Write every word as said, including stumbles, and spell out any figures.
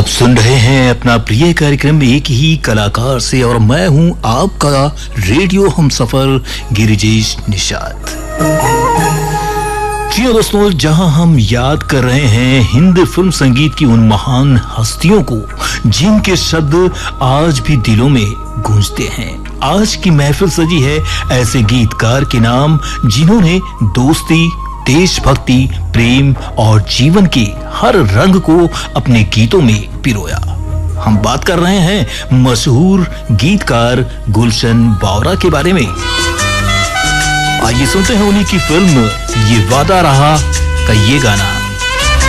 सुन रहे हैं अपना प्रिय कार्यक्रम एक ही कलाकार से और मैं हूं आपका रेडियो हमसफर गिरिजेश निषाद। जी दोस्तों, जहां हम याद कर रहे हैं हिंदी फिल्म संगीत की उन महान हस्तियों को जिनके शब्द आज भी दिलों में गूंजते हैं। आज की महफिल सजी है ऐसे गीतकार के नाम जिन्होंने दोस्ती, देशभक्ति, प्रेम और जीवन के हर रंग को अपने गीतों में पिरोया। हम बात कर रहे हैं मशहूर गीतकार गुलशन बावरा के बारे में। आइए सुनते हैं उन्हीं की फिल्म ये वादा रहा का ये गाना।